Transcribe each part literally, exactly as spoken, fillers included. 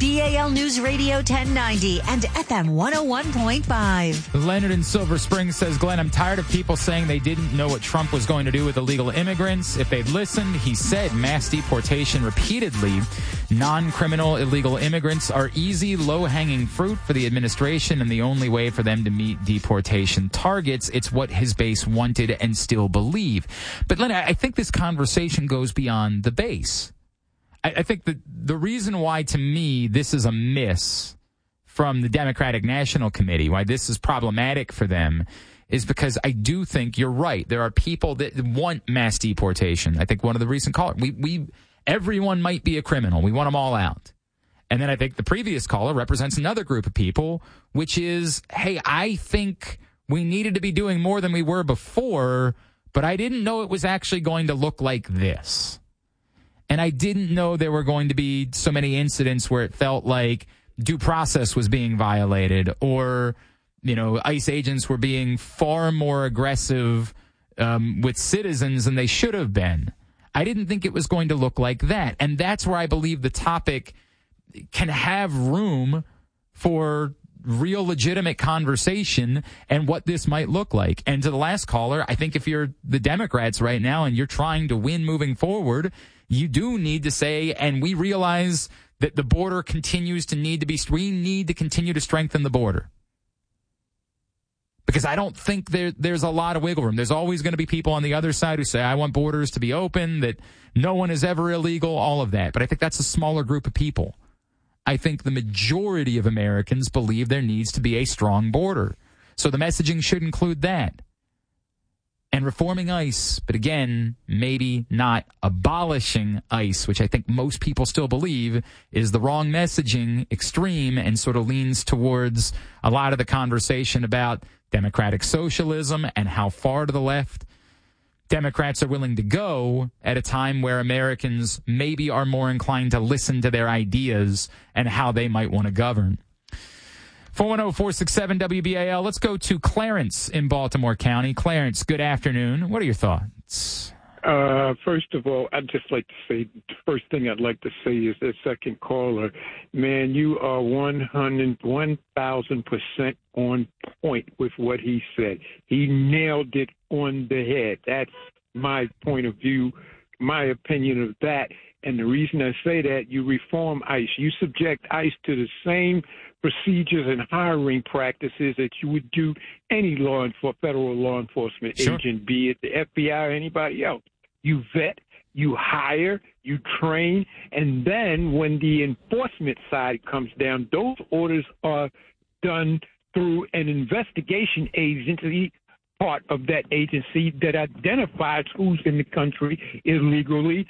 B A L News Radio ten ninety and F M one oh one point five. Leonard in Silver Springs says, Glenn, I'm tired of people saying they didn't know what Trump was going to do with illegal immigrants. If they'd listened, he said mass deportation repeatedly. Non-criminal illegal immigrants are easy, low-hanging fruit for the administration and the only way for them to meet deportation targets. It's what his base wanted and still believe. But, Leonard, I think this conversation goes beyond the base. I, I think that the reason why, to me, this is a miss from the Democratic National Committee, why this is problematic for them, is because I do think you're right. There are people that want mass deportation. I think one of the recent callers, we, we, everyone might be a criminal. We want them all out. And then I think the previous caller represents another group of people, which is, hey, I think we needed to be doing more than we were before, but I didn't know it was actually going to look like this. And I didn't know there were going to be so many incidents where it felt like due process was being violated, or, you know, ICE agents were being far more aggressive um, with citizens than they should have been. I didn't think it was going to look like that. And that's where I believe the topic can have room for real legitimate conversation and what this might look like. And to the last caller, I think if you're the Democrats right now and you're trying to win moving forward, you do need to say, and we realize that the border continues to need to be, we need to continue to strengthen the border. Because I don't think there, there's a lot of wiggle room. There's always going to be people on the other side who say, I want borders to be open, that no one is ever illegal, all of that. But I think that's a smaller group of people. I think the majority of Americans believe there needs to be a strong border. So the messaging should include that. And reforming ICE, but again, maybe not abolishing ICE, which I think most people still believe is the wrong messaging, extreme, and sort of leans towards a lot of the conversation about democratic socialism and how far to the left Democrats are willing to go at a time where Americans maybe are more inclined to listen to their ideas and how they might want to govern. four one zero, four six seven, W B A L. Let's go to Clarence in Baltimore County. Clarence, good afternoon. What are your thoughts? Uh, first of all, I'd just like to say, the first thing I'd like to say is that second caller, man, you are one hundred, one thousand percent on point with what he said. He nailed it on the head. That's my point of view, my opinion of that. And the reason I say that, you reform ICE. You subject ICE to the same procedures and hiring practices that you would do any law enfor- federal law enforcement Sure. agent, be it the F B I or anybody else. You vet, you hire, you train, and then when the enforcement side comes down, those orders are done through an investigation agency, part of that agency that identifies who's in the country illegally.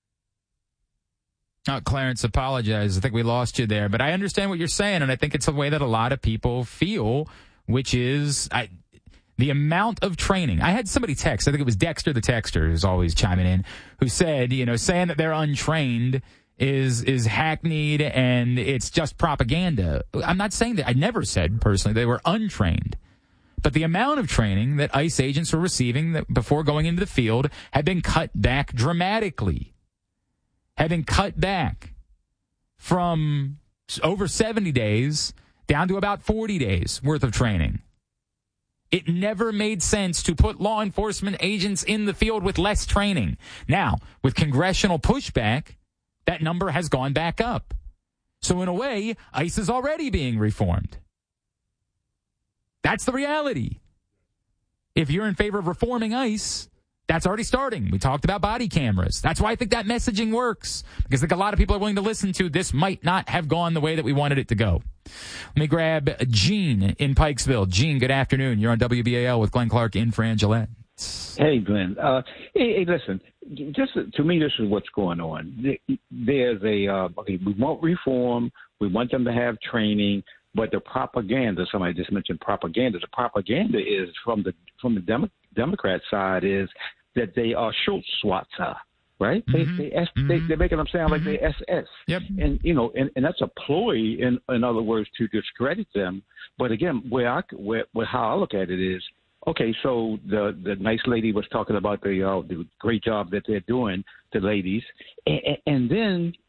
Oh, Clarence, apologize. I think we lost you there. But I understand what you're saying, and I think it's a way that a lot of people feel, which is I, the amount of training. I had somebody text, I think it was Dexter the Texter, who's always chiming in, who said, you know, saying that they're untrained is is hackneyed and it's just propaganda. I'm not saying that. I never said, personally, they were untrained. But the amount of training that ICE agents were receiving that before going into the field had been cut back dramatically. Had been cut back from over seventy days down to about forty days worth of training. It never made sense to put law enforcement agents in the field with less training. Now, with congressional pushback, that number has gone back up. So in a way, ICE is already being reformed. That's the reality. If you're in favor of reforming ICE, that's already starting. We talked about body cameras. That's why I think that messaging works, because I think a lot of people are willing to listen to this might not have gone the way that we wanted it to go. Let me grab Gene in Pikesville. Gene, good afternoon. You're on W B A L with Glenn Clark in for Angelette. Hey, Glenn. Uh, hey, hey, listen, just to me, this is what's going on. There's a, uh, okay, we want reform. We want them to have training. But the propaganda, somebody just mentioned propaganda. The propaganda is from the from the Demo- Democrat side is that they are Schultz Swatza, right? Mm-hmm. They, they, mm-hmm. they they're making them sound mm-hmm. like they S S. Yep. And you know, and, and that's a ploy, in in other words, to discredit them. But again, where I where, where how I look at it is, okay, so the the nice lady was talking about the uh, the great job that they're doing, the ladies, and, and then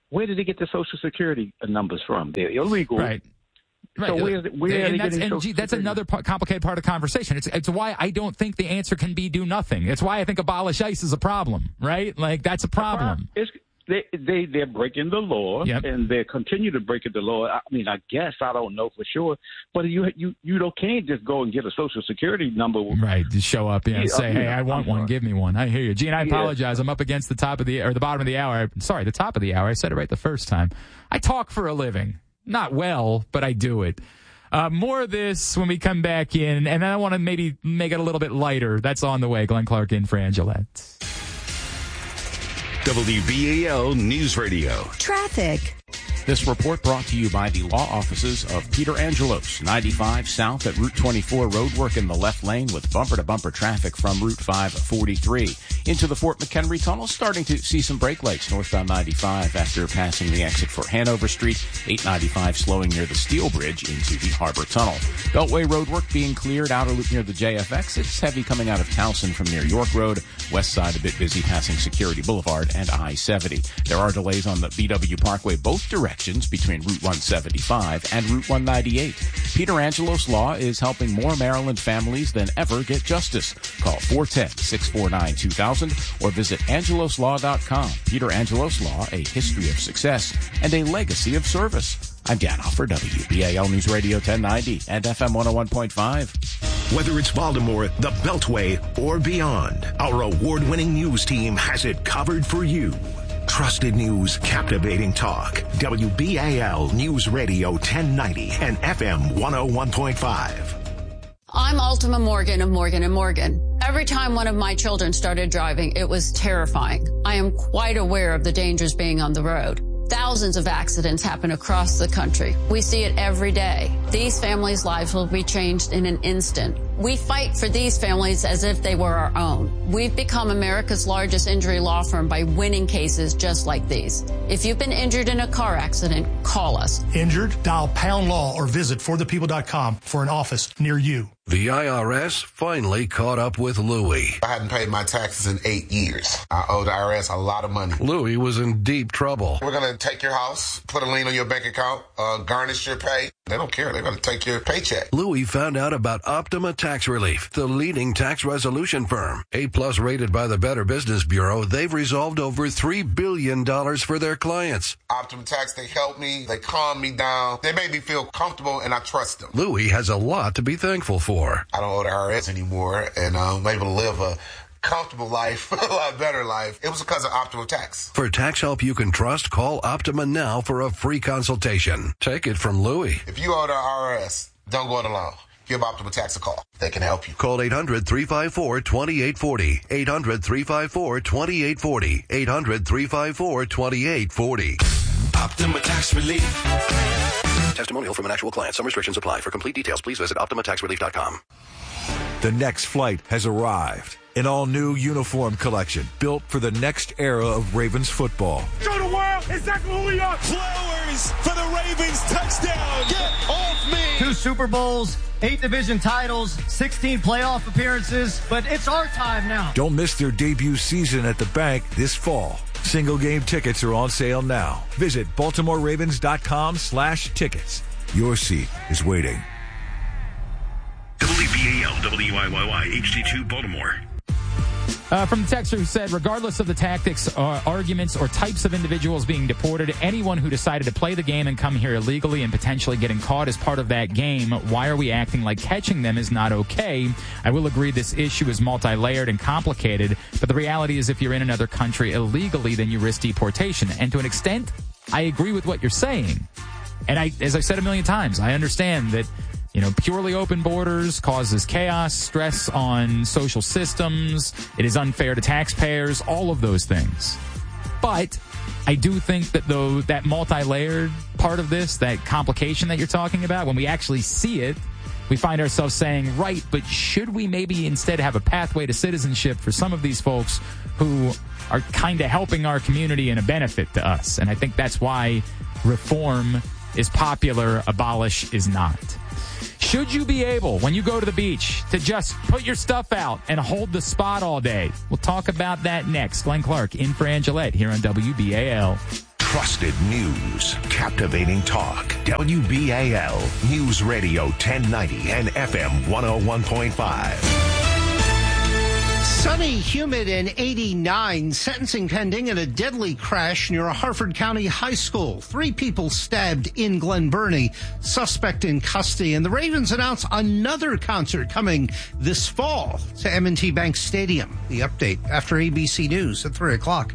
where did they get the Social Security numbers from? They're illegal. Right. Right. So where, where and are they that's, getting and gee, that's another p- complicated part of the conversation. It's it's why I don't think the answer can be do nothing. It's why I think abolish ICE is a problem, right? Like, that's a problem. It's, they, they, they're breaking the law, yep. and they continue to break the law. I mean, I guess, I don't know for sure, but you you you don't, can't just go and get a Social Security number. Right, just show up yeah, and say, hey, yeah, I want I'm one, sorry. give me one. I hear you. Gene, I Yeah. apologize. I'm up against the top of the, or the bottom of the hour. Sorry, the top of the hour. I said it right the first time. I talk for a living. Not well, but I do it. Uh, more of this when we come back in, and then I want to maybe make it a little bit lighter. That's on the way. Glenn Clark in for Angelette. W B A L News Radio. Traffic. This report brought to you by the law offices of Peter Angelos, ninety-five south at Route twenty-four roadwork in the left lane with bumper-to-bumper traffic from Route five forty-three. Into the Fort McHenry Tunnel, starting to see some brake lights northbound ninety-five after passing the exit for Hanover Street. eight ninety-five slowing near the Steel Bridge into the Harbor Tunnel. Beltway roadwork being cleared, outer loop near the J F X. It's heavy coming out of Towson from near York Road. West side a bit busy passing Security Boulevard and I seventy. There are delays on the B W Parkway both directions between Route one seventy-five and Route one ninety-eight. Peter Angelos Law is helping more Maryland families than ever get justice. Call four one zero, six four nine, two thousand or visit angelos law dot com. Peter Angelos Law, a history of success and a legacy of service. I'm Dan Hoffer, W B A L News Radio ten ninety and F M one oh one point five. Whether it's Baltimore, the Beltway, or beyond, our award-winning news team has it covered for you. Trusted news, captivating talk. W B A L News Radio ten ninety and F M one oh one point five. I'm Ultima Morgan of Morgan and Morgan. Every time one of my children started driving, it was terrifying. I am quite aware of the dangers being on the road. Thousands of accidents happen across the country. We see it every day. These families' lives will be changed in an instant. We fight for these families as if they were our own. We've become America's largest injury law firm by winning cases just like these. If you've been injured in a car accident, call us. Injured? Dial pound law or visit for the people dot com for an office near you. The I R S finally caught up with Louie. I hadn't paid my taxes in eight years. I owe the I R S a lot of money. Louie was in deep trouble. We're going to take your house, put a lien on your bank account, uh, garnish your pay. They don't care. They're going to take your paycheck. Louie found out about Optima Tax Relief, the leading tax resolution firm. A-plus rated by the Better Business Bureau, they've resolved over three billion dollars for their clients. Optima Tax, they help me. They calm me down. They make me feel comfortable, and I trust them. Louie has a lot to be thankful for. I don't owe the I R S anymore, and I'm able to live a comfortable life, a lot better life. It was because of Optima Tax. For tax help you can trust, call Optima now for a free consultation. Take it from Louie. If you owe the I R S, don't go it alone. Give Optima Tax a call. They can help you. Call eight hundred, three five four, two eight four zero. eight hundred, three five four, two eight four zero. eight hundred, three five four, two eight four zero. Optima Tax Relief. Testimonial from an actual client. Some restrictions apply. For complete details, please visit optima tax relief dot com. The next flight has arrived. An all-new uniform collection built for the next era of Ravens football. Show the world exactly who we are. Flowers for the Ravens touchdown. Get off me. Two Super Bowls, eight division titles, sixteen playoff appearances, but it's our time now. Don't miss their debut season at the bank this fall. Single game tickets are on sale now. Visit baltimore ravens dot com slash tickets. Your seat is waiting. W B A L W I Y Y H D two Baltimore. Uh, from the texter who said, regardless of the tactics, uh, arguments, or types of individuals being deported, anyone who decided to play the game and come here illegally and potentially getting caught as part of that game, why are we acting like catching them is not okay? I will agree this issue is multi-layered and complicated, but the reality is if you're in another country illegally, then you risk deportation. And to an extent, I agree with what you're saying. And I, as I've said a million times, I understand that You know, purely open borders causes chaos, stress on social systems. It is unfair to taxpayers, all of those things. But I do think that, though, that multi-layered part of this, that complication that you're talking about, when we actually see it, we find ourselves saying, right, but should we maybe instead have a pathway to citizenship for some of these folks who are kind of helping our community and a benefit to us? And I think that's why reform is popular, abolish is not. Should you be able, when you go to the beach, to just put your stuff out and hold the spot all day? We'll talk about that next. Glenn Clark in for Angelette here on W B A L. Trusted news. Captivating talk. W B A L News Radio ten ninety and F M one oh one point five. Sunny, humid, and eighty-nine. Sentencing pending in a deadly crash near a Harford County high school. Three people stabbed in Glen Burnie. Suspect in custody. And the Ravens announce another concert coming this fall to M and T Bank Stadium. The update after A B C News at three o'clock.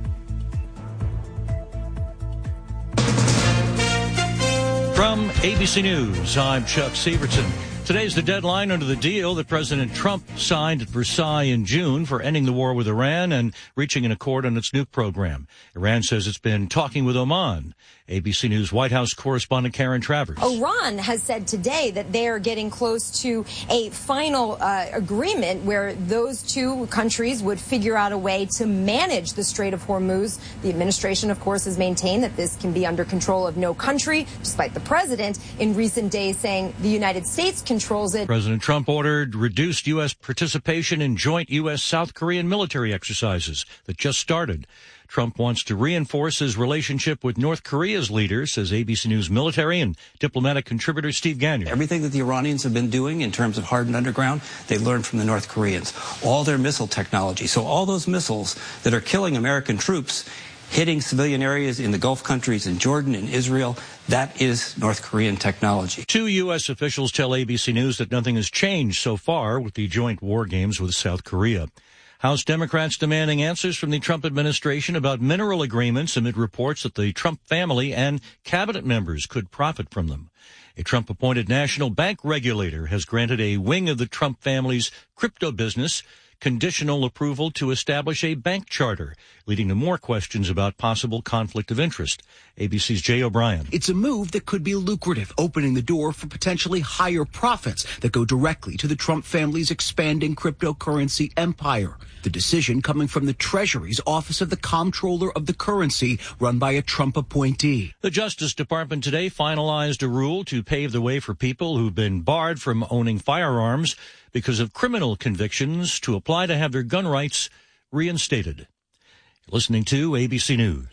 From A B C News, I'm Chuck Severson. Today's the deadline under the deal that President Trump signed at Versailles in June for ending the war with Iran and reaching an accord on its nuke program. Iran says it's been talking with Oman. A B C News White House correspondent Karen Travers. Iran has said today that they are getting close to a final uh, agreement where those two countries would figure out a way to manage the Strait of Hormuz. The administration, of course, has maintained that this can be under control of no country, despite the president in recent days saying the United States controls it. President Trump ordered reduced U S participation in joint U S South Korean military exercises that just started. Trump wants to reinforce his relationship with North Korea's leaders, says A B C News military and diplomatic contributor Steve Gagnon. Everything that the Iranians have been doing in terms of hardened underground, they learned from the North Koreans. All their missile technology. So all those missiles that are killing American troops, hitting civilian areas in the Gulf countries, in Jordan and Israel, that is North Korean technology. Two U S officials tell A B C News that nothing has changed so far with the joint war games with South Korea. House Democrats demanding answers from the Trump administration about mineral agreements amid reports that the Trump family and cabinet members could profit from them. A Trump-appointed national bank regulator has granted a wing of the Trump family's crypto business conditional approval to establish a bank charter, leading to more questions about possible conflict of interest. A B C's Jay O'Brien. It's a move that could be lucrative, opening the door for potentially higher profits that go directly to the Trump family's expanding cryptocurrency empire. The decision coming from the Treasury's Office of the Comptroller of the Currency, run by a Trump appointee. The Justice Department today finalized a rule to pave the way for people who've been barred from owning firearms because of criminal convictions to apply to have their gun rights reinstated. Listening to A B C News.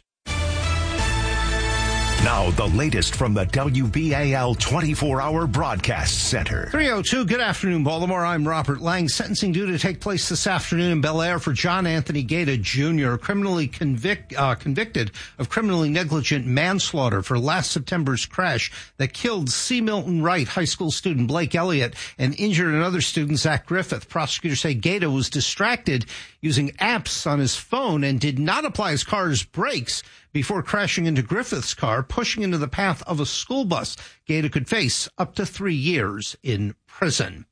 Now, the latest from the W B A L twenty-four hour Broadcast Center. three oh two, good afternoon, Baltimore. I'm Robert Lang. Sentencing due to take place this afternoon in Bel Air for John Anthony Gaeta Junior, criminally convict, uh, convicted of criminally negligent manslaughter for last September's crash that killed C. Milton Wright high school student Blake Elliott and injured another student, Zach Griffith. Prosecutors say Gaeta was distracted using apps on his phone and did not apply his car's brakes before crashing into Griffith's car, pushing into the path of a school bus. Gaeta could face up to three years in prison.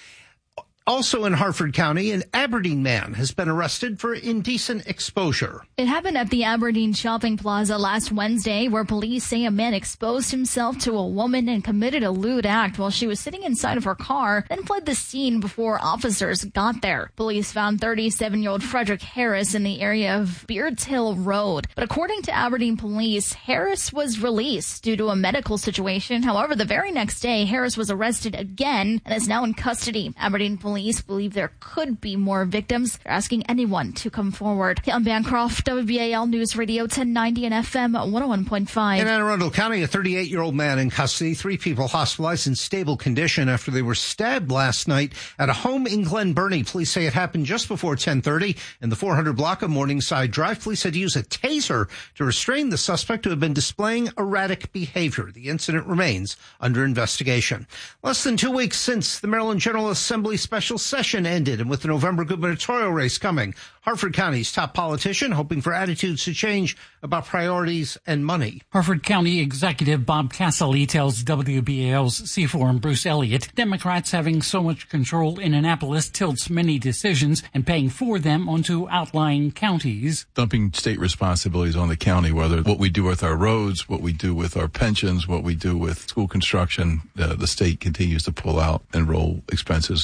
Also in Harford County, an Aberdeen man has been arrested for indecent exposure. It happened at the Aberdeen Shopping Plaza last Wednesday, where police say a man exposed himself to a woman and committed a lewd act while she was sitting inside of her car, then fled the scene before officers got there. Police found thirty-seven-year-old Frederick Harris in the area of Beards Hill Road. But according to Aberdeen police, Harris was released due to a medical situation. However, the very next day, Harris was arrested again and is now in custody. Aberdeen police Police believe there could be more victims. They're asking anyone to come forward. I'm Bancroft, W B A L News Radio ten ninety and F M one oh one point five. In Anne Arundel County, a thirty-eight-year-old man in custody, three people hospitalized in stable condition after they were stabbed last night at a home in Glen Burnie. Police say it happened just before ten thirty in the four hundred block of Morningside Drive. Police had to use a taser to restrain the suspect who had been displaying erratic behavior. The incident remains under investigation. Less than two weeks since the Maryland General Assembly special session ended, and with the November gubernatorial race coming, Harford County's top politician hoping for attitudes to change about priorities and money. Harford County Executive Bob Cassily tells W B A L's C four and Bruce Elliott, Democrats having so much control in Annapolis tilts many decisions and paying for them onto outlying counties. Dumping state responsibilities on the county, whether what we do with our roads, what we do with our pensions, what we do with school construction, uh, the state continues to pull out and roll expenses onto the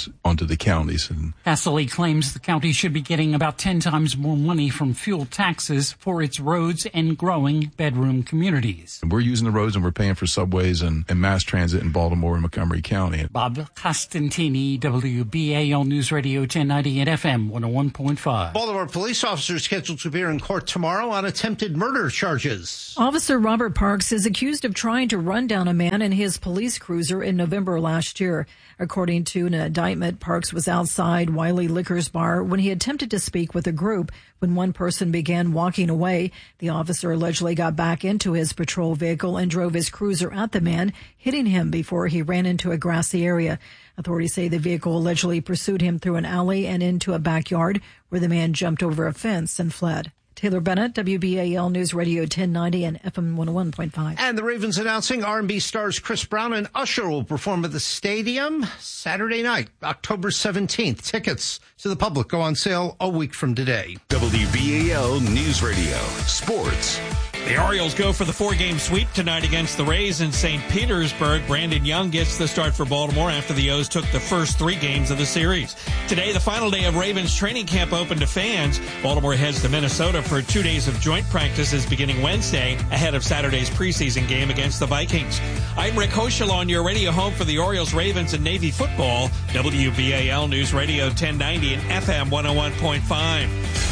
the counties. And Cassidy claims the county should be getting about ten times more money from fuel taxes for its roads and growing bedroom communities. And we're using the roads and we're paying for subways and, and mass transit in Baltimore and Montgomery County. Bob Costantini, W B A L News Radio ten ninety and F M one oh one point five. Baltimore police officers scheduled to appear in court tomorrow on attempted murder charges. Officer Robert Parks is accused of trying to run down a man in his police cruiser in November last year. According to an indictment, Parks was outside Wiley Liquors Bar when he attempted to speak with a group. When one person began walking away, the officer allegedly got back into his patrol vehicle and drove his cruiser at the man, hitting him before he ran into a grassy area. Authorities say the vehicle allegedly pursued him through an alley and into a backyard where the man jumped over a fence and fled. Taylor Bennett, W B A L News Radio ten ninety and F M one oh one point five. And the Ravens announcing R and B stars Chris Brown and Usher will perform at the stadium Saturday night, October seventeenth. Tickets to the public go on sale a week from today. W B A L News Radio Sports. The Orioles go for the four-game sweep tonight against the Rays in Saint Petersburg. Brandon Young gets the start for Baltimore after the O's took the first three games of the series. Today, the final day of Ravens training camp open to fans. Baltimore heads to Minnesota for two days of joint practices beginning Wednesday ahead of Saturday's preseason game against the Vikings. I'm Rick Hoschel on your radio home for the Orioles, Ravens, and Navy football. W B A L News Radio ten ninety and F M one oh one point five.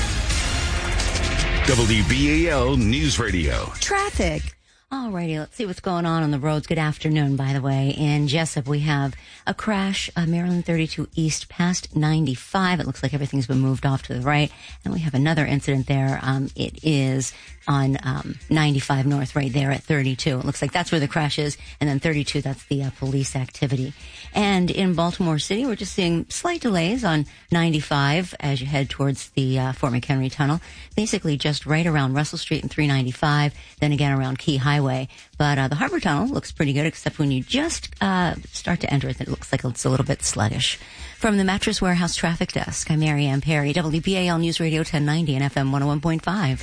W B A L News Radio. Traffic. All righty, let's see what's going on on the roads. Good afternoon, by the way. In Jessup, we have a crash, uh, Maryland thirty-two East past ninety-five. It looks like everything's been moved off to the right. And we have another incident there. Um, it is on um, ninety-five North right there at thirty-two. It looks like that's where the crash is. And then thirty-two, that's the uh, police activity. And in Baltimore City, we're just seeing slight delays on ninety-five as you head towards the uh, Fort McHenry Tunnel. Basically just right around Russell Street and three ninety-five, then again around Key Highway. But uh, the Harbor Tunnel looks pretty good, except when you just uh, start to enter it, it looks like it's a little bit sluggish. From the Mattress Warehouse Traffic Desk, I'm Mary Ann Perry, W B A L News Radio ten ninety and F M one oh one point five.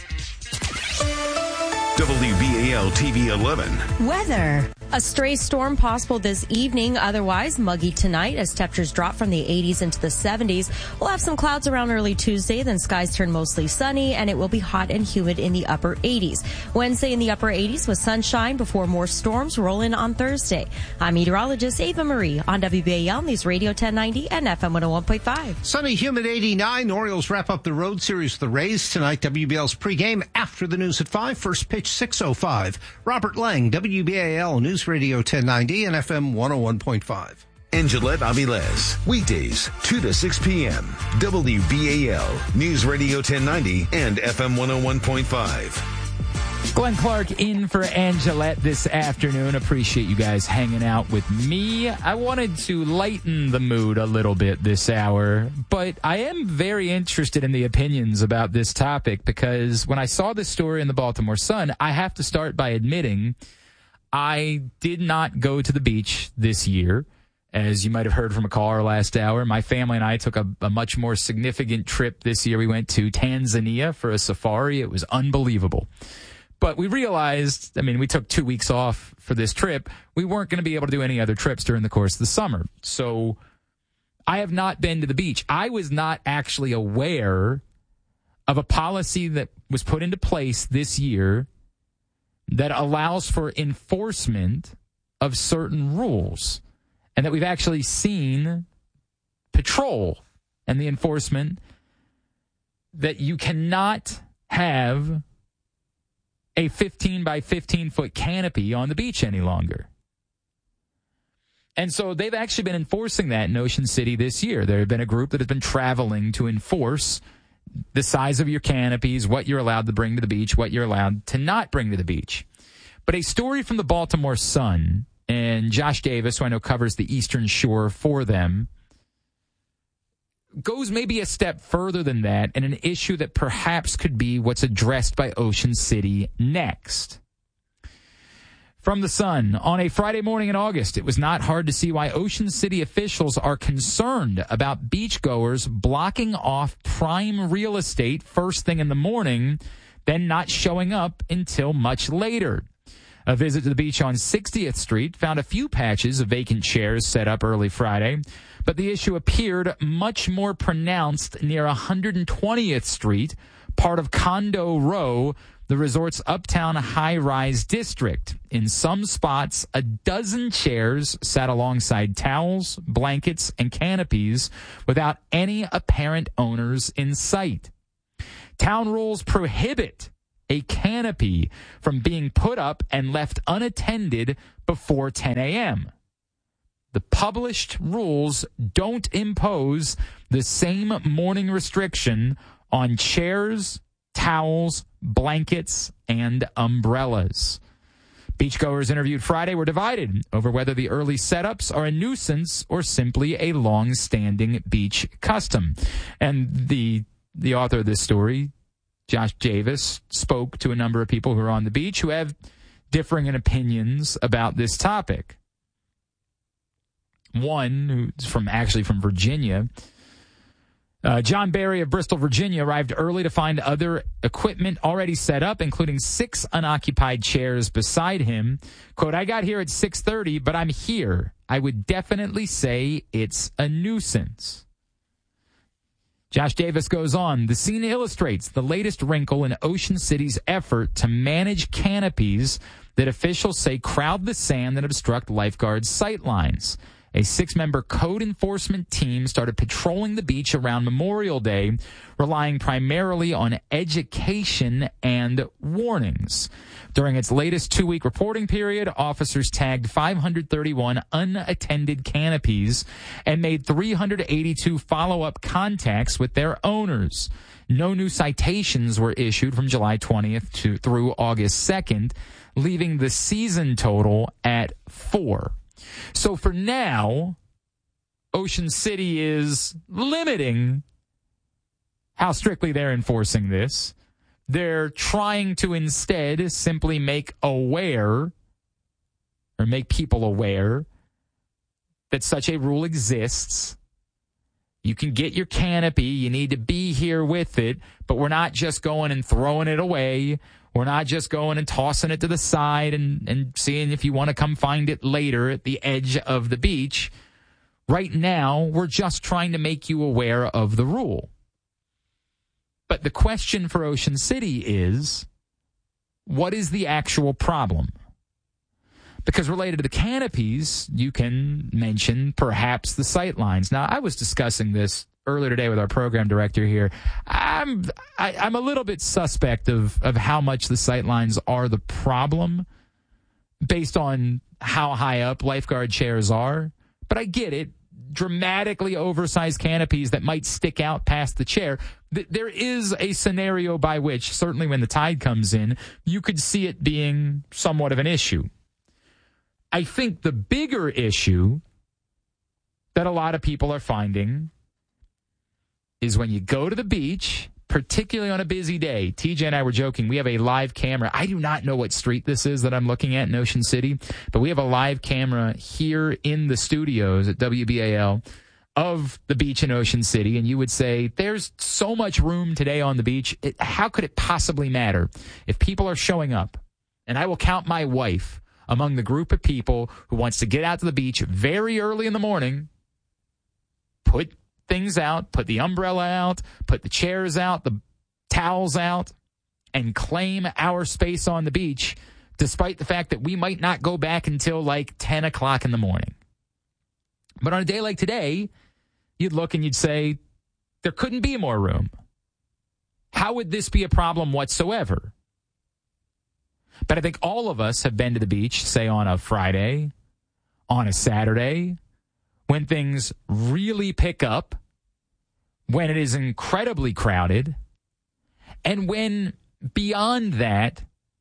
W B A L T V eleven. Weather. A stray storm possible this evening, otherwise muggy tonight as temperatures drop from the eighties into the seventies. We'll have some clouds around early Tuesday, then skies turn mostly sunny, and it will be hot and humid in the upper eighties. Wednesday in the upper eighties with sunshine before more storms roll in on Thursday. I'm meteorologist Ava Marie on W B A L News Radio ten ninety and F M one oh one point five. Sunny, humid eighty-nine. Orioles wrap up the road series with the Rays tonight. W B L's pregame after the news at five. First pitch six oh five. Robert Lang, W B A L News Radio ten ninety and F M one oh one point five. And Gillette Aviles, weekdays, two to six p.m. W B A L News Radio ten ninety and F M one oh one point five. Glenn Clark in for Angelette this afternoon. Appreciate you guys hanging out with me. I wanted to lighten the mood a little bit this hour, but I am very interested in the opinions about this topic because when I saw this story in the Baltimore Sun, I have to start by admitting I did not go to the beach this year. As you might have heard from a caller last hour, my family and I took a, a much more significant trip this year. We went to Tanzania for a safari. It was unbelievable. But we realized, I mean, we took two weeks off for this trip. We weren't going to be able to do any other trips during the course of the summer. So I have not been to the beach. I was not actually aware of a policy that was put into place this year that allows for enforcement of certain rules, and that we've actually seen patrol and the enforcement that you cannot have a fifteen by fifteen foot canopy on the beach any longer. And so they've actually been enforcing that in Ocean City this year. There have been a group that has been traveling to enforce the size of your canopies, what you're allowed to bring to the beach, what you're allowed to not bring to the beach. But a story from the Baltimore Sun, and Josh Davis, who I know covers the Eastern Shore for them, goes maybe a step further than that, and an issue that perhaps could be what's addressed by Ocean City next. From the Sun, on a Friday morning in August, it was not hard to see why Ocean City officials are concerned about beachgoers blocking off prime real estate first thing in the morning, then not showing up until much later. A visit to the beach on sixtieth Street found a few patches of vacant chairs set up early Friday, But the issue appeared much more pronounced near one hundred twentieth Street, part of Condo Row, the resort's uptown high-rise district. In some spots, a dozen chairs sat alongside towels, blankets, and canopies without any apparent owners in sight. Town rules prohibit a canopy from being put up and left unattended before ten a.m. The published rules don't impose the same morning restriction on chairs, towels, blankets, and umbrellas. Beachgoers interviewed Friday were divided over whether the early setups are a nuisance or simply a long-standing beach custom. And the the author of this story, Josh Javis, spoke to a number of people who are on the beach who have differing opinions about this topic. One who's from actually from Virginia, Uh, John Barry of Bristol, Virginia, arrived early to find other equipment already set up, including six unoccupied chairs beside him. Quote, I got here at six thirty, but I'm here. I would definitely say it's a nuisance. Josh Davis goes on, the scene illustrates the latest wrinkle in Ocean City's effort to manage canopies that officials say crowd the sand and obstruct lifeguards' sightlines. A six-member code enforcement team started patrolling the beach around Memorial Day, relying primarily on education and warnings. During its latest two-week reporting period, officers tagged five hundred thirty-one unattended canopies and made three hundred eighty-two follow-up contacts with their owners. No new citations were issued from July twentieth to through August second, leaving the season total at four. So for now, Ocean City is limiting how strictly they're enforcing this. They're trying to instead simply make aware or make people aware that such a rule exists. You can get your canopy. You need to be here with it, but we're not just going and throwing it away. We're not just going and tossing it to the side and, and seeing if you want to come find it later at the edge of the beach. Right now, we're just trying to make you aware of the rule. But the question for Ocean City is, what is the actual problem? Because related to the canopies, you can mention perhaps the sight lines. Now, I was discussing this earlier today with our program director here. I'm I, I'm a little bit suspect of, of how much the sight lines are the problem based on how high up lifeguard chairs are. But I get it. Dramatically oversized canopies that might stick out past the chair. There is a scenario by which, certainly when the tide comes in, you could see it being somewhat of an issue. I think the bigger issue that a lot of people are finding is when you go to the beach, particularly on a busy day. T J and I were joking. We have a live camera. I do not know what street this is that I'm looking at in Ocean City, but we have a live camera here in the studios at W B A L of the beach in Ocean City. And you would say, there's so much room today on the beach. It, how could it possibly matter if people are showing up? And I will count my wife among the group of people who wants to get out to the beach very early in the morning, put things out, put the umbrella out, put the chairs out, the towels out, and claim our space on the beach, despite the fact that we might not go back until like ten o'clock in the morning. But on a day like today, you'd look and you'd say, there couldn't be more room. How would this be a problem whatsoever? But I think all of us have been to the beach, say on a Friday, on a Saturday, when things really pick up, when it is incredibly crowded, and when beyond that,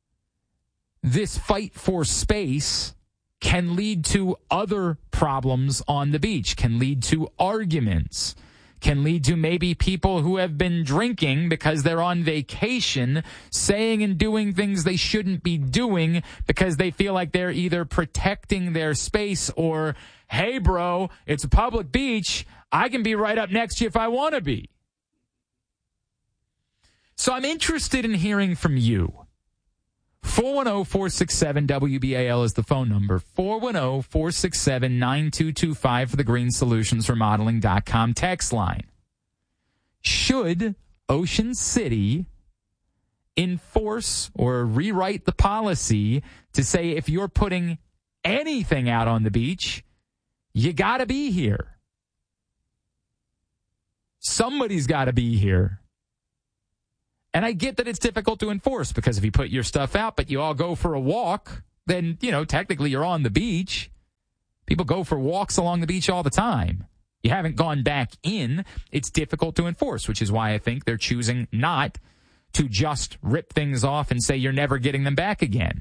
this fight for space can lead to other problems on the beach, can lead to arguments, can lead to maybe people who have been drinking because they're on vacation, saying and doing things they shouldn't be doing because they feel like they're either protecting their space or, hey, bro, it's a public beach. I can be right up next to you if I want to be. So I'm interested in hearing from you. four one zero, four six seven, W B A L is the phone number. four one zero, four six seven, nine two two five for the green solutions remodeling dot com text line. Should Ocean City enforce or rewrite the policy to say if you're putting anything out on the beach, you got to be here? Somebody's got to be here. And I get that it's difficult to enforce because if you put your stuff out, but you all go for a walk, then, you know, technically you're on the beach. People go for walks along the beach all the time. You haven't gone back in. It's difficult to enforce, which is why I think they're choosing not to just rip things off and say you're never getting them back again.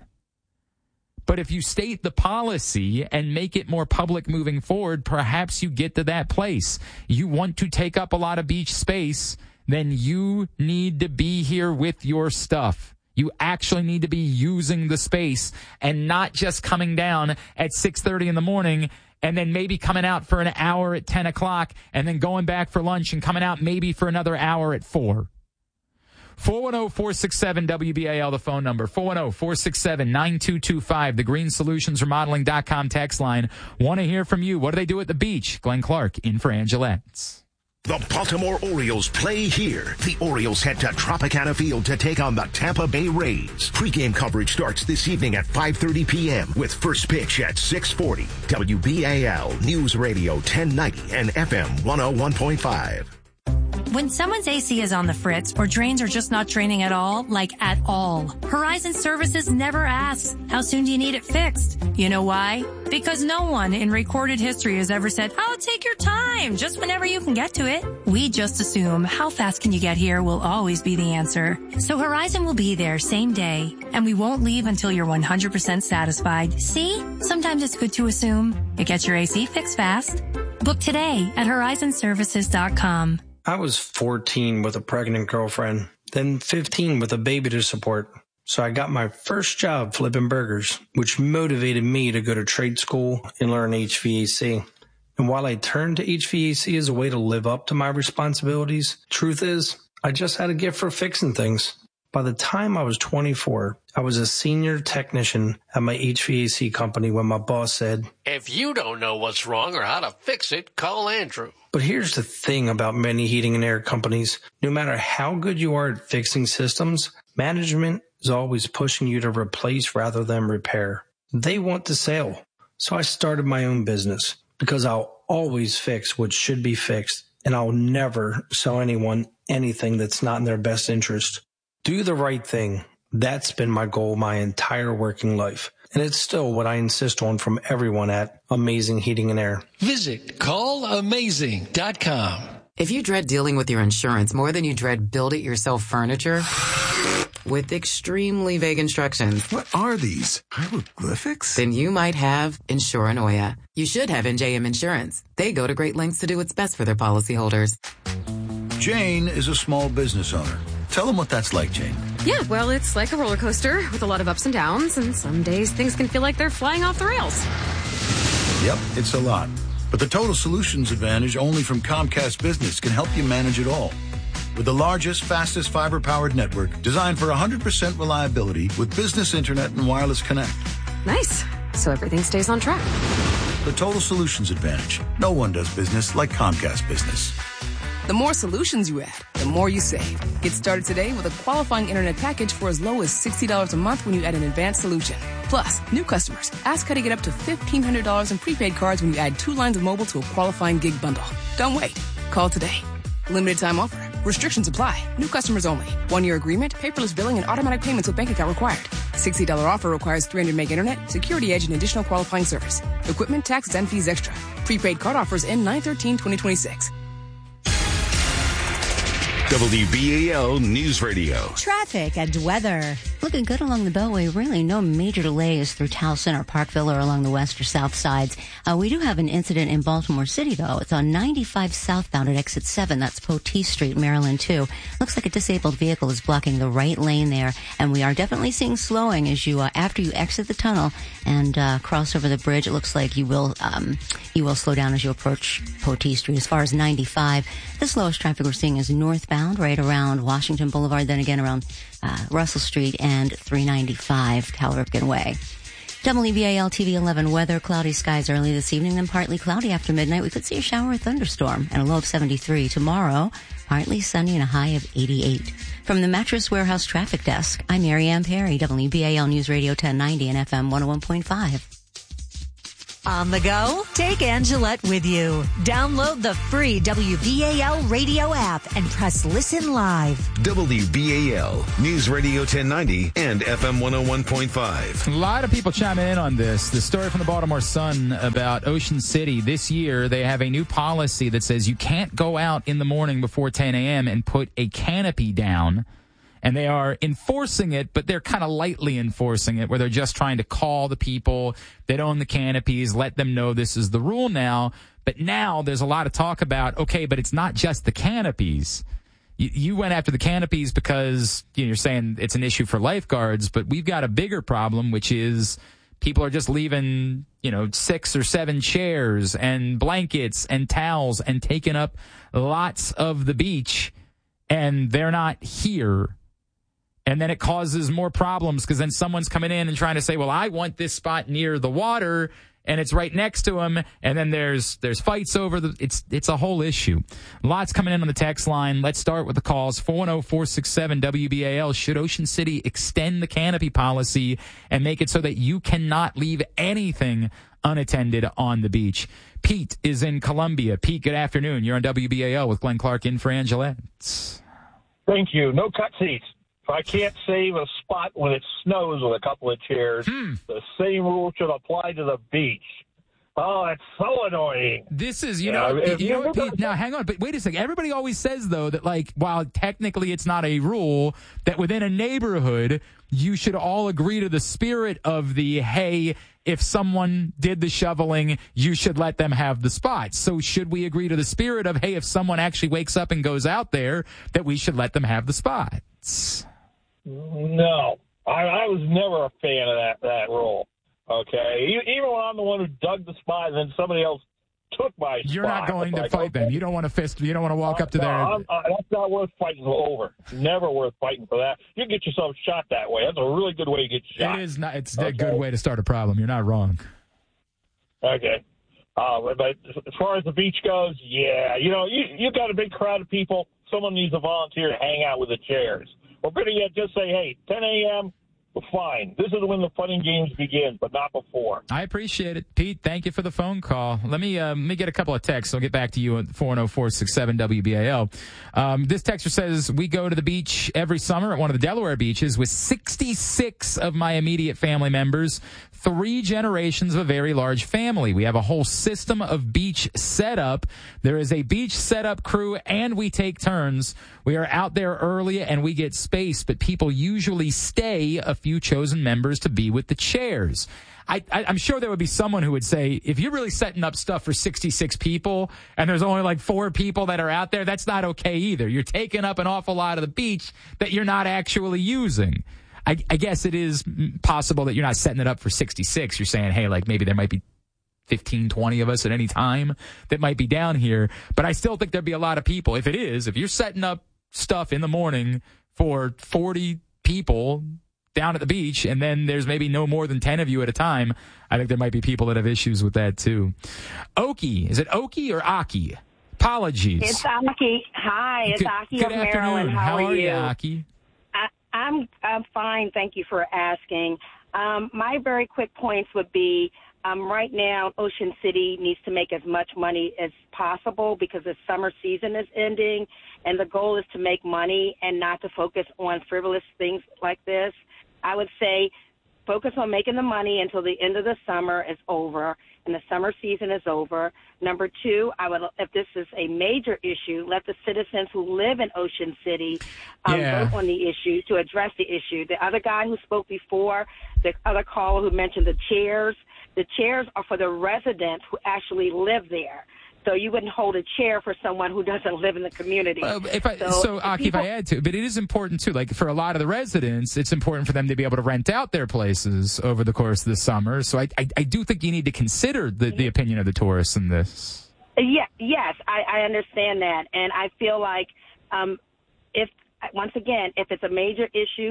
But if you state the policy and make it more public moving forward, perhaps you get to that place. You want to take up a lot of beach space, then you need to be here with your stuff. You actually need to be using the space and not just coming down at six thirty in the morning and then maybe coming out for an hour at ten o'clock and then going back for lunch and coming out maybe for another hour at four. four one zero, four six seven, W B A L, the phone number. four one zero, four six seven, nine two two five, the green solutions remodeling dot com text line. Want to hear from you. What do they do at the beach? Glenn Clark in for Angelette's. The Baltimore Orioles play here. The Orioles head to Tropicana Field to take on the Tampa Bay Rays. Pre-game coverage starts this evening at five thirty p.m. with first pitch at six forty. W B A L News Radio ten ninety and F M one oh one point five. When someone's A C is on the fritz or drains are just not draining at all, like at all, Horizon Services never asks, how soon do you need it fixed? You know why? Because no one in recorded history has ever said, oh, take your time, just whenever you can get to it. We just assume how fast can you get here will always be the answer. So Horizon will be there same day, and we won't leave until you're one hundred percent satisfied. See? Sometimes it's good to assume. It gets your A C fixed fast. Book today at horizon services dot com. I was fourteen with a pregnant girlfriend, then fifteen with a baby to support. So I got my first job flipping burgers, which motivated me to go to trade school and learn H V A C. And while I turned to H V A C as a way to live up to my responsibilities, truth is, I just had a gift for fixing things. By the time I was twenty-four, I was a senior technician at my H V A C company when my boss said, if you don't know what's wrong or how to fix it, call Andrew. But here's the thing about many heating and air companies. No matter how good you are at fixing systems, management is always pushing you to replace rather than repair. They want the sale. So I started my own business because I'll always fix what should be fixed, and I'll never sell anyone anything that's not in their best interest. Do the right thing. That's been my goal my entire working life. And it's still what I insist on from everyone at Amazing Heating and Air. Visit call amazing dot com. If you dread dealing with your insurance more than you dread build-it-yourself furniture with extremely vague instructions. What are these? Hieroglyphics? Then you might have Insuranoia. You should have N J M Insurance. They go to great lengths to do what's best for their policyholders. Jane is a small business owner. Tell them what that's like, Jane. Yeah, well, it's like a roller coaster with a lot of ups and downs, and some days things can feel like they're flying off the rails. Yep, it's a lot. But the Total Solutions Advantage only from Comcast Business can help you manage it all. With the largest, fastest fiber-powered network designed for one hundred percent reliability with business internet and wireless connect. Nice. So everything stays on track. The Total Solutions Advantage. No one does business like Comcast Business. The more solutions you add, the more you save. Get started today with a qualifying internet package for as low as sixty dollars a month when you add an advanced solution. Plus, new customers, ask how to get up to fifteen hundred dollars in prepaid cards when you add two lines of mobile to a qualifying gig bundle. Don't wait. Call today. Limited time offer. Restrictions apply. New customers only. One-year agreement, paperless billing, and automatic payments with bank account required. sixty dollars offer requires three hundred meg internet, security edge, and additional qualifying service. Equipment, taxes, and fees extra. Prepaid card offers end nine thirteen twenty twenty-six. W B A L News Radio. Traffic and weather. Looking good along the Beltway. Really no major delays through Towson or Parkville or along the west or south sides. Uh, we do have an incident in Baltimore City, though. It's on ninety-five southbound at exit seven. That's Poteet Street, Maryland, too. Looks like a disabled vehicle is blocking the right lane there. And we are definitely seeing slowing as you, uh, after you exit the tunnel and uh, cross over the bridge. It looks like you will, um, you will slow down as you approach Poteet Street. As far as ninety-five, the slowest traffic we're seeing is northbound, right around Washington Boulevard, then again around uh, Russell Street and three ninety-five Cal Ripken Way. W B A L T V eleven weather, cloudy skies early this evening, then partly cloudy after midnight. We could see a shower or thunderstorm and a low of seventy-three. Tomorrow, partly sunny and a high of eighty-eight. From the Mattress Warehouse Traffic Desk, I'm Mary Ann Perry, W B A L News Radio ten ninety and F M one oh one point five. On the go? Take Angelette with you. Download the free W B A L radio app and press listen live. W B A L News Radio ten ninety and F M one oh one point five. A lot of people chiming in on this. The story from the Baltimore Sun about Ocean City. This year, they have a new policy that says you can't go out in the morning before ten a.m. and put a canopy down. And they are enforcing it, but they're kind of lightly enforcing it, where they're just trying to call the people that own the canopies, let them know this is the rule now. But now there's a lot of talk about, okay, but it's not just the canopies. You, you went after the canopies because you know, you're saying it's an issue for lifeguards, but we've got a bigger problem, which is people are just leaving, you know, six or seven chairs and blankets and towels and taking up lots of the beach, and they're not here. And then it causes more problems because then someone's coming in and trying to say, well, I want this spot near the water, and it's right next to them. And then there's there's fights over the it's it's a whole issue. Lots coming in on the text line. Let's start with the calls. four one zero, four six seven, W B A L. Should Ocean City extend the canopy policy and make it so that you cannot leave anything unattended on the beach? Pete is in Columbia. Pete, good afternoon. You're on W B A L with Glenn Clark in for Angelette. Thank you. No cut seats. If I can't save a spot when it snows with a couple of chairs, hmm. the same rule should apply to the beach. Oh, it's so annoying. This is, you know, yeah, you know what, Pete, now hang on, but wait a second. Everybody always says, though, that, like, while technically it's not a rule, that within a neighborhood, you should all agree to the spirit of the, hey, if someone did the shoveling, you should let them have the spot. So should we agree to the spirit of, hey, if someone actually wakes up and goes out there, that we should let them have the spots? No, I, I was never a fan of that, that rule. Okay, even when I'm the one who dug the spot and then somebody else took my You're spot. not going to like, fight okay. them. You don't want to fist. You don't want to walk uh, up to no, their. I'm, uh, that's not worth fighting over. Never worth fighting for that. You get yourself shot that way. That's a really good way to get shot. It is not. It's okay. a good way to start a problem. You're not wrong. Okay. Uh, but as far as the beach goes, yeah, you know, you you got a big crowd of people. Someone needs to volunteer to hang out with the chairs. Or better yet, just say, hey, ten a.m., fine. This is when the fun and games begin, but not before. I appreciate it. Pete, thank you for the phone call. Let me uh, let me get a couple of texts. I'll get back to you at four one zero, four six seven, W B A L. Um, this texter says, we go to the beach every summer at one of the Delaware beaches with sixty-six of my immediate family members, three generations of a very large family. We have a whole system of beach setup. There is a beach setup crew, and we take turns. We are out there early, and we get space, but people usually stay a few chosen members to be with the chairs. I, I, I'm sure there would be someone who would say, if you're really setting up stuff for sixty-six people and there's only like four people that are out there, that's not okay either. You're taking up an awful lot of the beach that you're not actually using. I, I guess it is possible that you're not setting it up for sixty-six. You're saying, hey, like maybe there might be fifteen, twenty of us at any time that might be down here. But I still think there'd be a lot of people. If it is, if you're setting up stuff in the morning for forty people down at the beach, and then there's maybe no more than ten of you at a time, I think there might be people that have issues with that too. Oki, is it Oki or Aki? Apologies. It's Aki. Hi, it's good, Aki good of Maryland. How, How are, are you, you, Aki? I, I'm I'm fine. Thank you for asking. Um, my very quick points would be, um, right now, Ocean City needs to make as much money as possible because the summer season is ending, and the goal is to make money and not to focus on frivolous things like this. I would say focus on making the money until the end of the summer is over and the summer season is over. Number two, I would, if this is a major issue, let the citizens who live in Ocean City um, yeah. vote on the issue to address the issue. The other guy who spoke before, the other caller who mentioned the chairs, the chairs are for the residents who actually live there. So you wouldn't hold a chair for someone who doesn't live in the community. Uh, if I, so, so Aki, people, if I add to, but it is important too. Like for a lot of the residents, it's important for them to be able to rent out their places over the course of the summer. So I, I, I do think you need to consider the, the opinion of the tourists in this. Yeah, yes, I, I understand that, and I feel like um, if once again, if it's a major issue,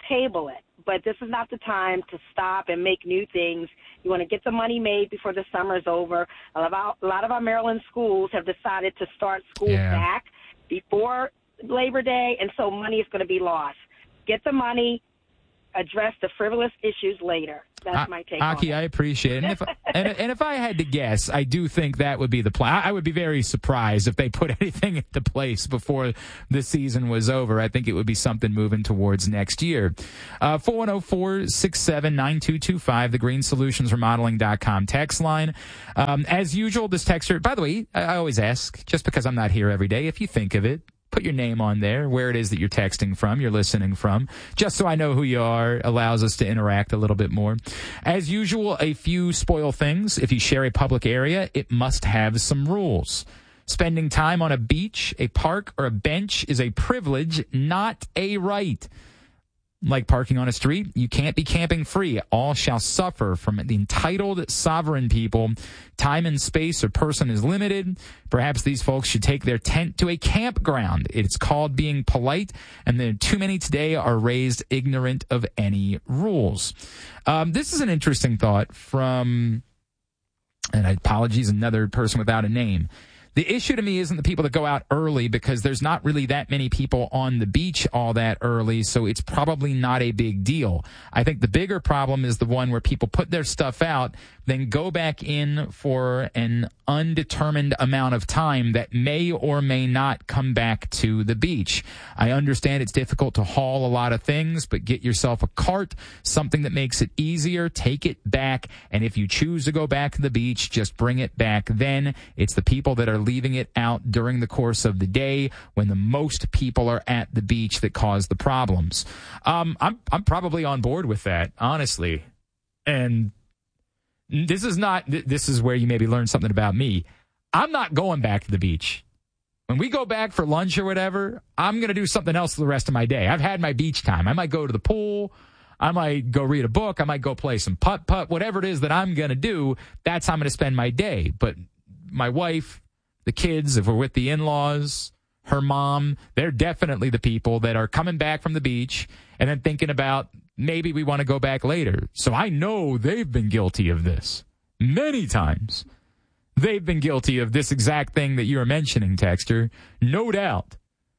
table it. But this is not the time to stop and make new things. You want to get the money made before the summer's over. A lot of our, a lot of our Maryland schools have decided to start school Yeah. back before Labor Day, and so money is going to be lost. Get the money, address the frivolous issues later. That's my take Aki, on it. I appreciate it. And if, and, and if I had to guess, I do think that would be the plan. I would be very surprised if they put anything into place before the season was over. I think it would be something moving towards next year. Uh, four one zero, four six seven, nine two two five, the green solutions remodeling dot com text line. Um, as usual, this texter, by the way, I, I always ask, just because I'm not here every day, if you think of it, put your name on there, where it is that you're texting from, you're listening from, just so I know who you are, allows us to interact a little bit more. As usual, a few spoil things. If you share a public area, it must have some rules. Spending time on a beach, a park, or a bench is a privilege, not a right. Like parking on a street, you can't be camping free. All shall suffer from the entitled sovereign people. Time and space or person is limited. Perhaps these folks should take their tent to a campground. It's called being polite, and then too many today are raised ignorant of any rules. Um, this is an interesting thought from, and apologies, another person without a name. The issue to me isn't the people that go out early, because there's not really that many people on the beach all that early, so it's probably not a big deal. I think the bigger problem is the one where people put their stuff out, then go back in for an undetermined amount of time that may or may not come back to the beach. I understand it's difficult to haul a lot of things, but get yourself a cart, something that makes it easier, take it back, and if you choose to go back to the beach, just bring it back then. It's the people that are leaving it out during the course of the day when the most people are at the beach that cause the problems. Um, I'm I'm probably on board with that, honestly. And this is not, this is where you maybe learn something about me. I'm not going back to the beach. When we go back for lunch or whatever, I'm going to do something else for the rest of my day. I've had my beach time. I might go to the pool. I might go read a book. I might go play some putt-putt. Whatever it is that I'm going to do, that's how I'm going to spend my day. But my wife, the kids, if we're with the in-laws, her mom, they're definitely the people that are coming back from the beach and then thinking about maybe we want to go back later. So I know they've been guilty of this many times. They've been guilty of this exact thing that you're mentioning, Texter, no doubt.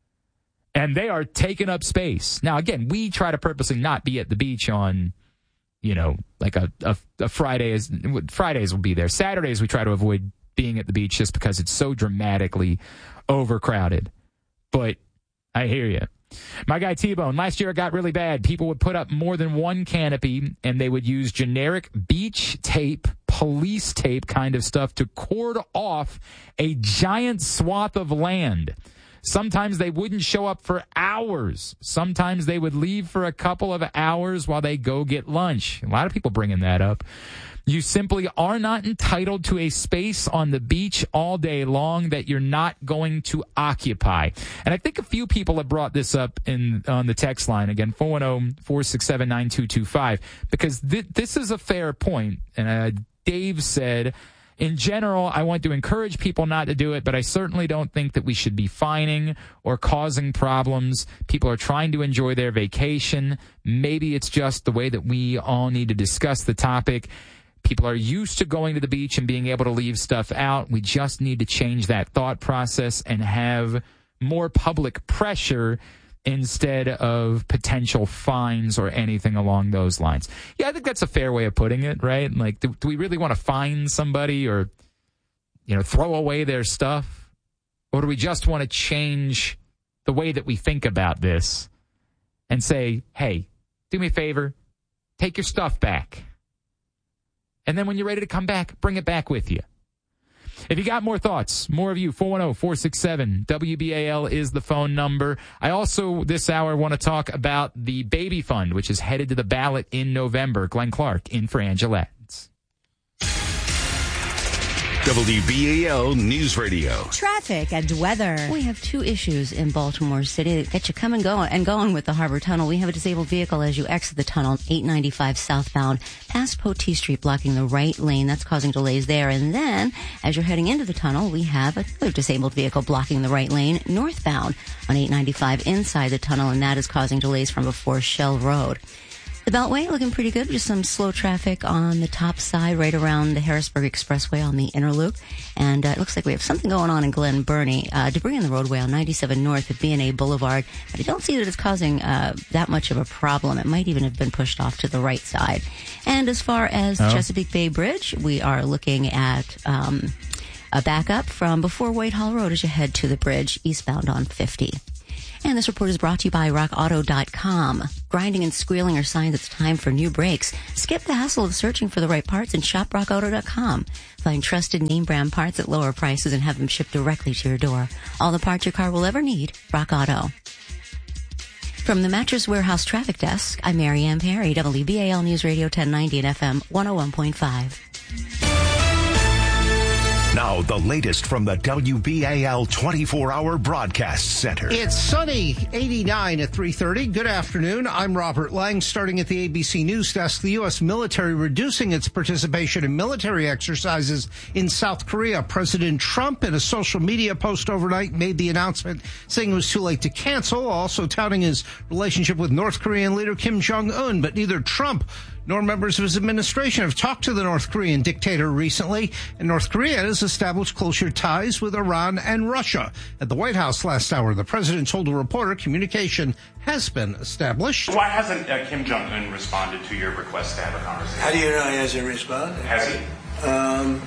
And they are taking up space. Now, again, we try to purposely not be at the beach on, you know, like a, a, a Fridays. Fridays will be there. Saturdays we try to avoid being at the beach just because it's so dramatically overcrowded. But I hear you. My guy T-Bone, last year it got really bad. People would put up more than one canopy, and they would use generic beach tape, police tape kind of stuff to cord off a giant swath of land. Sometimes they wouldn't show up for hours. Sometimes they would leave for a couple of hours while they go get lunch. A lot of people bringing that up. You simply are not entitled to a space on the beach all day long that you're not going to occupy. And I think a few people have brought this up in on the text line, again, four one zero, four six seven, nine two two five, because th- this is a fair point. And uh, Dave said, in general, I want to encourage people not to do it, but I certainly don't think that we should be fining or causing problems. People are trying to enjoy their vacation. Maybe it's just the way that we all need to discuss the topic. People are used to going to the beach and being able to leave stuff out. We just need to change that thought process and have more public pressure instead of potential fines or anything along those lines. Yeah, I think that's a fair way of putting it, right? Like, do, do we really want to fine somebody or, you know, throw away their stuff? Or do we just want to change the way that we think about this and say, hey, do me a favor, take your stuff back. And then when you're ready to come back, bring it back with you. If you got more thoughts, more of you, four one zero, four six seven, W B A L is the phone number. I also, this hour, want to talk about the Baby Fund, which is headed to the ballot in November. Glenn Clark in for Angela. W B A L News Radio. Traffic and weather. We have two issues in Baltimore City that get you coming going and going with the Harbor Tunnel. We have a disabled vehicle as you exit the tunnel, eight ninety-five southbound, past Potee Street, blocking the right lane. That's causing delays there. And then, as you're heading into the tunnel, we have a disabled vehicle blocking the right lane northbound on eight ninety-five inside the tunnel, and that is causing delays from before Shell Road. The Beltway looking pretty good. Just some slow traffic on the top side right around the Harrisburg Expressway on the inner loop. And uh, it looks like we have something going on in Glen Burnie. Uh, debris in the roadway on ninety-seven North at B and A Boulevard. But I don't see that it's causing uh, that much of a problem. It might even have been pushed off to the right side. And as far as Oh. Chesapeake Bay Bridge, we are looking at um, a backup from before Whitehall Road as you head to the bridge eastbound on fifty. And this report is brought to you by rock auto dot com. Grinding and squealing are signs it's time for new brakes. Skip the hassle of searching for the right parts and shop rock auto dot com. Find trusted name brand parts at lower prices and have them shipped directly to your door. All the parts your car will ever need, Rock Auto. From the Mattress Warehouse Traffic Desk, I'm Mary Ann Perry, W B A L News Radio ten ninety and F M one oh one point five. Now, the latest from the W B A L twenty-four hour Broadcast Center. It's sunny, eighty-nine at three thirty. Good afternoon. I'm Robert Lang. Starting at the A B C News Desk, the U S military reducing its participation in military exercises in South Korea. President Trump, in a social media post overnight, made the announcement saying it was too late to cancel, also touting his relationship with North Korean leader Kim Jong-un. But neither Trump nor members of his administration have talked to the North Korean dictator recently, and North Korea has established closer ties with Iran and Russia. At the White House last hour, the president told a reporter communication has been established. Why hasn't uh, Kim Jong-un responded to your request to have a conversation? How do you know he hasn't responded? Has he? Um,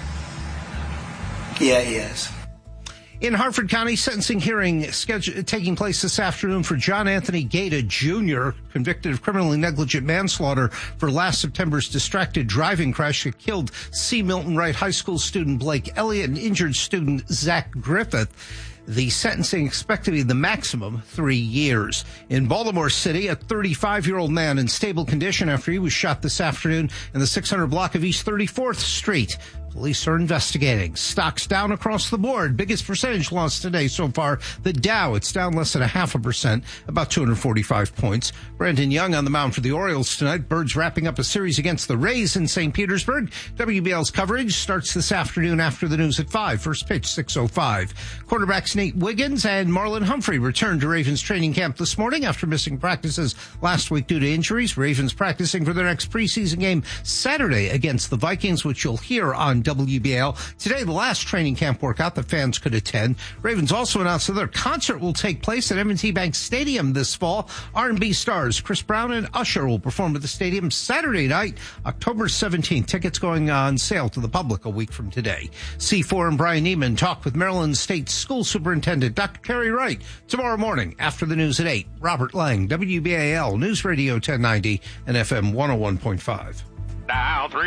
yeah, he has. In Harford County, sentencing hearing scheduled, taking place this afternoon for John Anthony Gaeta Junior, convicted of criminally negligent manslaughter for last September's distracted driving crash that killed C. Milton Wright High School student Blake Elliott and injured student Zach Griffith. The sentencing expected to be the maximum three years. In Baltimore City, a thirty-five-year-old man in stable condition after he was shot this afternoon in the six hundred block of East thirty-fourth Street. Police are investigating. Stocks down across the board. Biggest percentage loss today so far. The Dow, it's down less than a half a percent, about two hundred forty-five points. Brandon Young on the mound for the Orioles tonight. Birds wrapping up a series against the Rays in Saint Petersburg. W B L's coverage starts this afternoon after the news at five. First pitch, six oh five. Quarterbacks Nate Wiggins and Marlon Humphrey returned to Ravens training camp this morning after missing practices last week due to injuries. Ravens practicing for their next preseason game Saturday against the Vikings, which you'll hear on W B L. Today, the last training camp workout that fans could attend. Ravens also announced that their concert will take place at M and T Bank Stadium this fall. R and B stars Chris Brown and Usher will perform at the stadium Saturday night, October seventeenth. Tickets going on sale to the public a week from today. C four and Brian Neiman talk with Maryland State School Superintendent Doctor Kerry Wright tomorrow morning after the news at eight. Robert Lang, W B A L News Radio ten ninety and F M one oh one point five. Now, three.